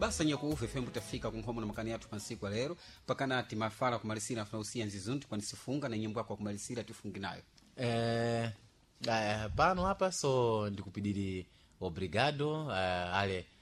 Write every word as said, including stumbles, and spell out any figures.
basa nyakuuve fembo tafika kunkhomo na makani yathu pansiku lero pakana timafala kumalisira afuna usiya nzizunti kwanisifunga na nyimbo yako kumalisira tifungi nayo. Eh, eh, pano hapa so ndikupidiri obrigado uh, ale